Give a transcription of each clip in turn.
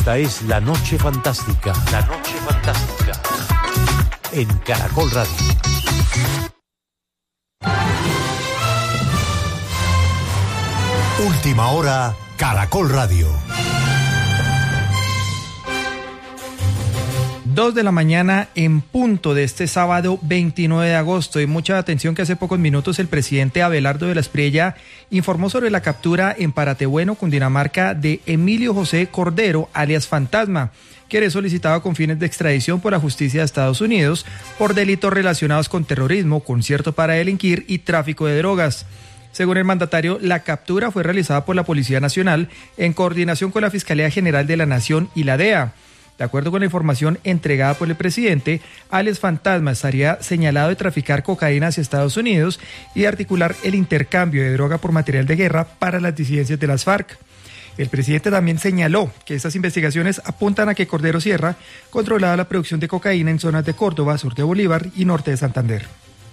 Esta es La Noche Fantástica. La Noche Fantástica. En Caracol Radio. Última hora, Caracol Radio. 2 de la mañana en punto de este sábado 29 de agosto. Y mucha atención que hace pocos minutos el presidente Abelardo de la Espriella informó sobre la captura en Paratebueno, Cundinamarca, de Emilio José Cordero, alias Fantasma, que era solicitado con fines de extradición por la justicia de Estados Unidos por delitos relacionados con terrorismo, concierto para delinquir y tráfico de drogas. Según el mandatario, la captura fue realizada por la Policía Nacional en coordinación con la Fiscalía General de la Nación y la DEA. De acuerdo con la información entregada por el presidente, alias Fantasma estaría señalado de traficar cocaína hacia Estados Unidos y de articular el intercambio de droga por material de guerra para las disidencias de las FARC. El presidente también señaló que estas investigaciones apuntan a que Cordero Sierra controlaba la producción de cocaína en zonas de Córdoba, sur de Bolívar y norte de Santander.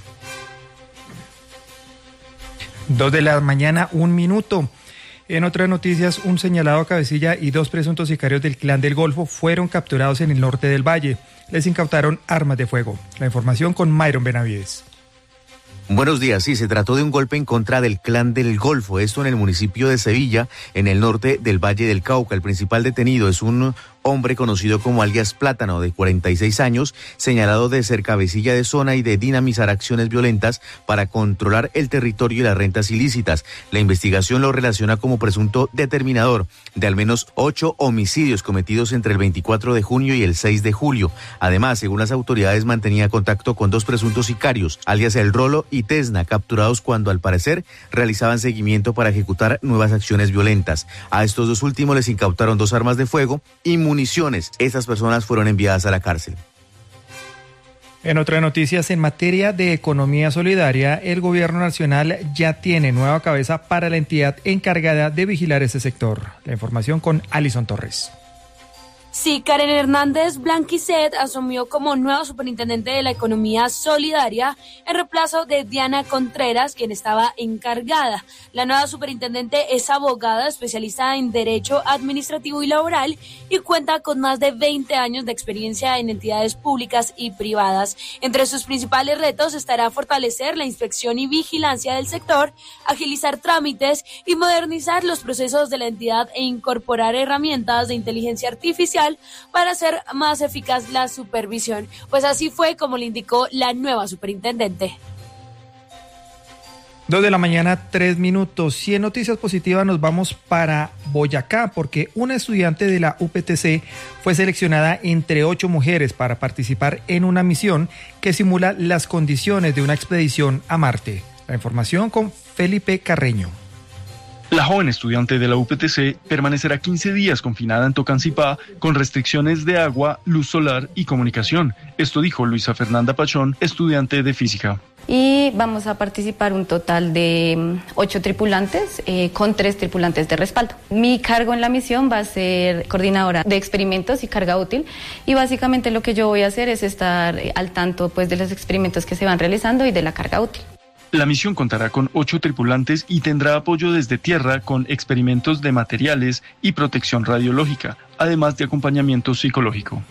2 de la mañana, 1 minuto. En otras noticias, un señalado a cabecilla y 2 presuntos sicarios del Clan del Golfo fueron capturados en el norte del valle. Les incautaron armas de fuego. La información con Myron Benavides. Buenos días. Sí, se trató de un golpe en contra del Clan del Golfo, esto en el municipio de Sevilla, en el norte del Valle del Cauca. El principal detenido es un hombre conocido como alias Plátano, de 46 años, señalado de ser cabecilla de zona y de dinamizar acciones violentas para controlar el territorio y las rentas ilícitas. La investigación lo relaciona como presunto determinador de al menos 8 homicidios cometidos entre el 24 de junio y el 6 de julio. Además, según las autoridades, mantenía contacto con 2 presuntos sicarios, alias El Rolo y Tesna, capturados cuando al parecer realizaban seguimiento para ejecutar nuevas acciones violentas. A estos 2 últimos les incautaron 2 armas de fuego y municiones. Estas personas fueron enviadas a la cárcel. En otras noticias, en materia de economía solidaria, el gobierno nacional ya tiene nueva cabeza para la entidad encargada de vigilar ese sector. La información con Alison Torres. Sí, Karen Hernández Blanquicet asumió como nueva superintendente de la economía solidaria en reemplazo de Diana Contreras, quien estaba encargada. La nueva superintendente es abogada, especialista en derecho administrativo y laboral y cuenta con más de 20 años de experiencia en entidades públicas y privadas. Entre sus principales retos estará fortalecer la inspección y vigilancia del sector, agilizar trámites y modernizar los procesos de la entidad e incorporar herramientas de inteligencia artificial para hacer más eficaz la supervisión. Pues así fue como le indicó la nueva superintendente. 2 de la mañana, 3 minutos. Y en noticias positivas nos vamos para Boyacá, porque una estudiante de la UPTC fue seleccionada entre 8 mujeres para participar en una misión que simula las condiciones de una expedición a Marte. La información con Felipe Carreño. La joven estudiante de la UPTC permanecerá 15 días confinada en Tocancipá con restricciones de agua, luz solar y comunicación. Esto dijo Luisa Fernanda Pachón, estudiante de física. Y vamos a participar un total de 8 tripulantes con 3 tripulantes de respaldo. Mi cargo en la misión va a ser coordinadora de experimentos y carga útil, y básicamente lo que yo voy a hacer es estar al tanto pues de los experimentos que se van realizando y de la carga útil. La misión contará con 8 tripulantes y tendrá apoyo desde tierra con experimentos de materiales y protección radiológica, además de acompañamiento psicológico.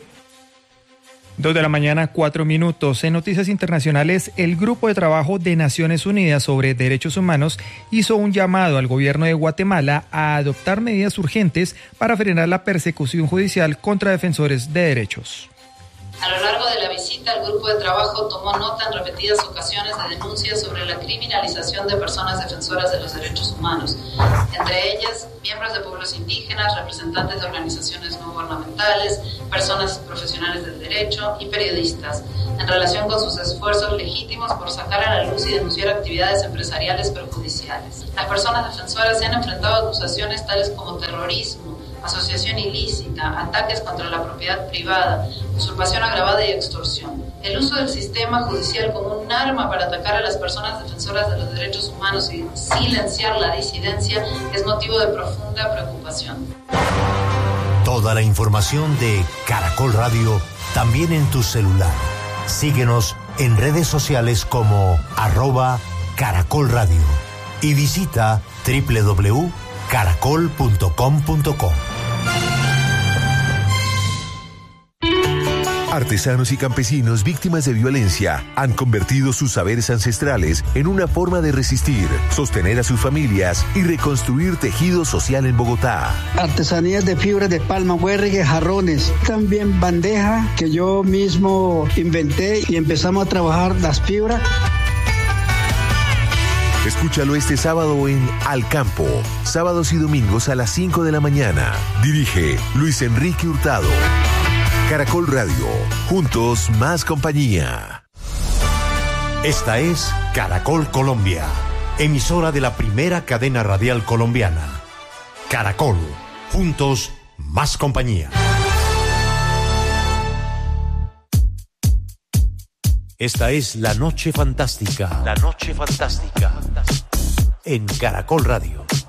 2 de la mañana, 4 minutos. En noticias internacionales, el Grupo de Trabajo de Naciones Unidas sobre Derechos Humanos hizo un llamado al gobierno de Guatemala a adoptar medidas urgentes para frenar la persecución judicial contra defensores de derechos. A lo largo de la visita, el grupo de trabajo tomó nota en repetidas ocasiones de denuncias sobre la criminalización de personas defensoras de los derechos humanos, entre ellas miembros de pueblos indígenas, representantes de organizaciones no gubernamentales, personas profesionales del derecho y periodistas, en relación con sus esfuerzos legítimos por sacar a la luz y denunciar actividades empresariales perjudiciales. Las personas defensoras se han enfrentado a acusaciones tales como terrorismo, asociación ilícita, ataques contra la propiedad privada, usurpación agravada y extorsión. El uso del sistema judicial como un arma para atacar a las personas defensoras de los derechos humanos y silenciar la disidencia es motivo de profunda preocupación. Toda la información de Caracol Radio también en tu celular. Síguenos en redes sociales como @Caracol Radio y visita www.caracol.com.co. Artesanos y campesinos víctimas de violencia han convertido sus saberes ancestrales en una forma de resistir, sostener a sus familias y reconstruir tejido social en Bogotá. Artesanías de fibra de palma, huergue, jarrones, también bandeja que yo mismo inventé y empezamos a trabajar las fibras. Escúchalo este sábado en Al Campo, sábados y domingos a las 5 de la mañana. Dirige Luis Enrique Hurtado. Caracol Radio, juntos más compañía. Esta es Caracol Colombia, emisora de la primera cadena radial colombiana. Caracol, juntos más compañía. Esta es La Noche Fantástica. La Noche Fantástica. En Caracol Radio.